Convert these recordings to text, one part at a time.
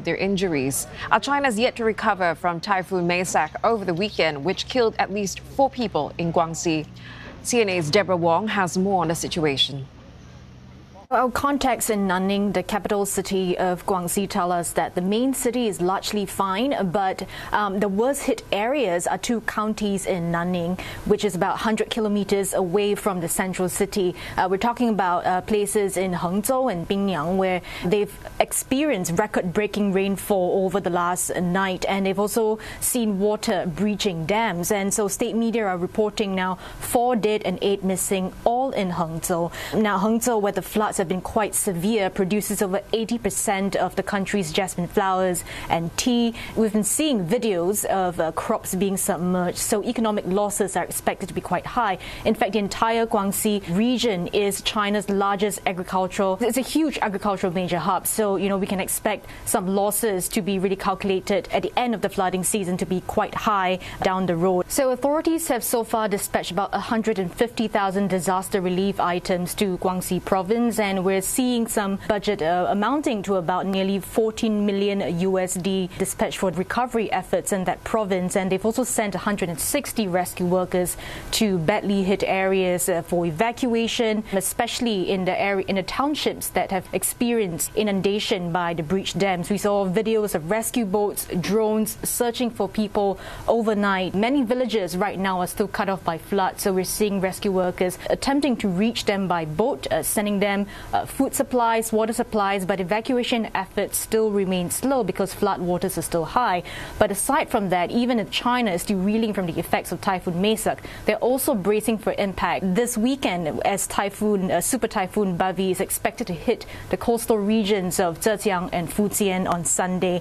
their injuries. China's yet to recover from Typhoon Maisak over the weekend, which killed at least 4 people in Guangxi. CNA's Deborah Wong has more on the situation. Our contacts in Nanning, the capital city of Guangxi, tell us that the main city is largely fine, but the worst hit areas are 2 counties in Nanning, which is about 100 kilometers away from the central city. We're talking about places in Hangzhou and Binyang, where they've experienced record-breaking rainfall over the last night, and they've also seen water breaching dams. And so state media are reporting now 4 dead and 8 missing, all in Hangzhou. Now, Hangzhou, where the floods have been quite severe, produces over 80% of the country's jasmine flowers and tea. We've been seeing videos of crops being submerged, so economic losses are expected to be quite high. In fact, the entire Guangxi region is China's largest agricultural. It's a huge agricultural major hub, so we can expect some losses to be really calculated at the end of the flooding season to be quite high down the road. So authorities have so far dispatched about 150,000 disaster relief items to Guangxi province, and we're seeing some budget amounting to about nearly 14 million USD dispatched for recovery efforts in that province. And they've also sent 160 rescue workers to badly hit areas for evacuation, especially in the townships that have experienced inundation by the breached dams. We saw videos of rescue boats, drones searching for people overnight. Many villages right now are still cut off by flood, so we're seeing rescue workers attempting to reach them by boat, sending them food supplies, water supplies, but evacuation efforts still remain slow because flood waters are still high. But aside from that, even if China is still reeling from the effects of Typhoon Maisak, they're also bracing for impact this weekend as Super Typhoon Bavi is expected to hit the coastal regions of Zhejiang and Fujian on Sunday.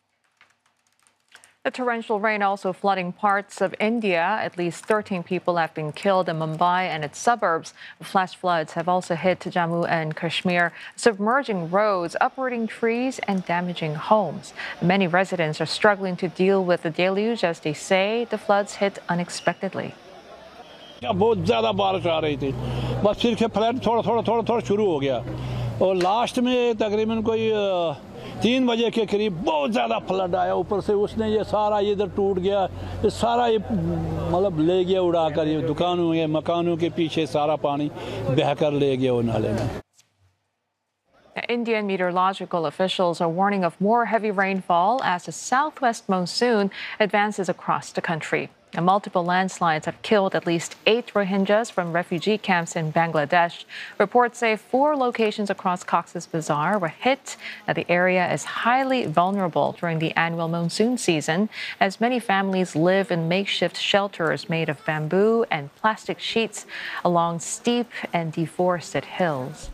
The torrential rain also flooding parts of India. At least 13 people have been killed in Mumbai and its suburbs. Flash floods have also hit Jammu and Kashmir, submerging roads, uprooting trees, and damaging homes. Many residents are struggling to deal with the deluge as they say the floods hit unexpectedly. बहुत ज़्यादा बारिश आ रही थी, बस फिर के flood थोड़ा शुरू हो गया और लास्ट में तकरीबन कोई 3 बजे के करीब बहुत ज़्यादा फ्लड आया ऊपर से, उसने ये सारा इधर टूट गया, ये सारा ये मतलब ले गया उड़ाकर, ये दुकानों के मकानों के पीछे सारा पानी बहकर ले गया वो नाले में. Indian meteorological officials are warning of more heavy rainfall as the southwest monsoon advances across the country. And multiple landslides have killed at least 8 Rohingyas from refugee camps in Bangladesh. Reports say 4 locations across Cox's Bazar were hit. Now, the area is highly vulnerable during the annual monsoon season, as many families live in makeshift shelters made of bamboo and plastic sheets along steep and deforested hills.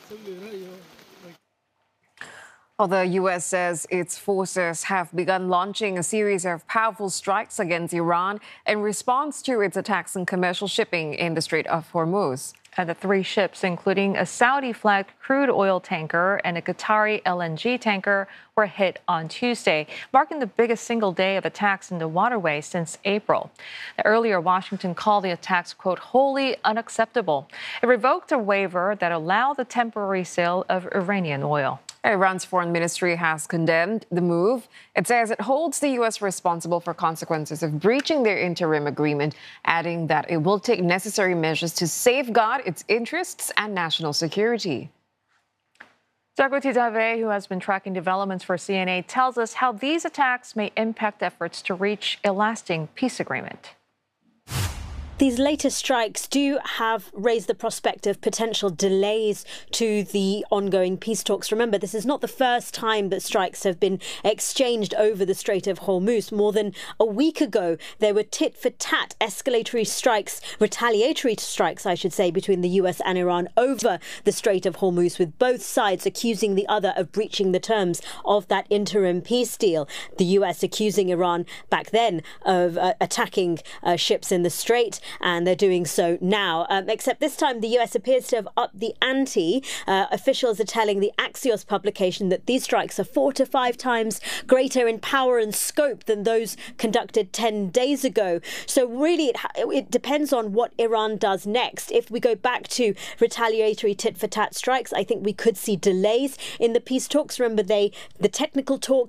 Well, the U.S. says its forces have begun launching a series of powerful strikes against Iran in response to its attacks on commercial shipping in the Strait of Hormuz. The 3 ships, including a Saudi-flagged crude oil tanker and a Qatari LNG tanker, were hit on Tuesday, marking the biggest single day of attacks in the waterway since April. Earlier, Washington called the attacks, quote, wholly unacceptable. It revoked a waiver that allowed the temporary sale of Iranian oil. Iran's foreign ministry has condemned the move. It says it holds the U.S. responsible for consequences of breaching their interim agreement, adding that it will take necessary measures to safeguard its interests and national security. Jagruti Dave, who has been tracking developments for CNA, tells us how these attacks may impact efforts to reach a lasting peace agreement. These latest strikes do have raised the prospect of potential delays to the ongoing peace talks. Remember, this is not the first time that strikes have been exchanged over the Strait of Hormuz. More than a week ago, there were tit-for-tat escalatory strikes, retaliatory strikes, I should say, between the US and Iran over the Strait of Hormuz, with both sides accusing the other of breaching the terms of that interim peace deal. The US accusing Iran back then of attacking ships in the strait, and they're doing so now. Except this time, the US appears to have upped the ante. Officials are telling the Axios publication that these strikes are 4 to 5 times greater in power and scope than those conducted 10 days ago. So really, it depends on what Iran does next. If we go back to retaliatory tit-for-tat strikes, I think we could see delays in the peace talks. Remember, the technical talks